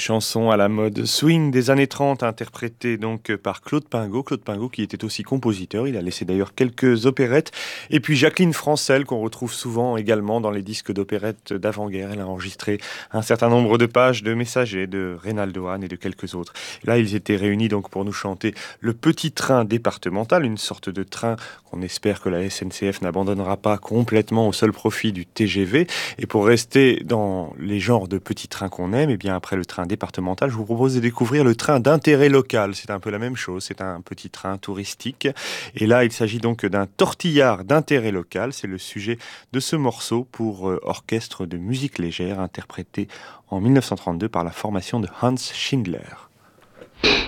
chanson à la mode swing des années 30, interprétée donc par Claude Pingot. Claude Pingot qui était aussi compositeur, il a laissé d'ailleurs quelques opérettes. Et puis Jacqueline Francel qu'on retrouve souvent également dans les disques d'opérettes d'avant-guerre. Elle a enregistré un certain nombre de pages de Messager, de Reynaldo Hahn et de quelques autres. Là, ils étaient réunis donc pour nous chanter le petit train départemental, une sorte de train qu'on espère que la SNCF n'abandonnera pas complètement au seul profit du TGV. Et pour rester dans les genres de petits trains qu'on aime, et bien après le train départemental, je vous propose de découvrir le train d'intérêt local. C'est un peu la même chose, c'est un petit train touristique. Et là, il s'agit donc d'un tortillard d'intérêt local. C'est le sujet de ce morceau pour orchestre de musique légère, interprété en 1932 par la formation de Hans Schindler.